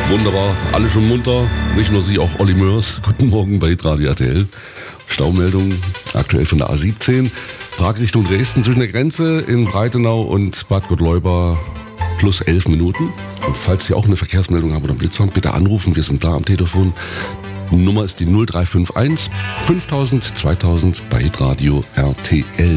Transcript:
Wunderbar, alle schon munter, nicht nur Sie, auch Olli Mörs. Guten Morgen bei Radio RTL. Staumeldung aktuell von der A17, Fahrtrichtung Dresden zwischen der Grenze in Breitenau und Bad Gottleuba plus 11 Minuten. Und falls Sie auch eine Verkehrsmeldung haben oder einen Blitzer, bitte anrufen, wir sind da am Telefon. Die Nummer ist die 0351 5000 2000 bei Radio RTL.